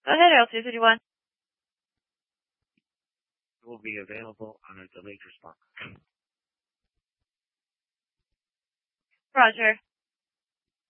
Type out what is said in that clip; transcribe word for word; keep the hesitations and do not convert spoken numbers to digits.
Go ahead, L two fifty-one. Will be available on a delayed response. Roger.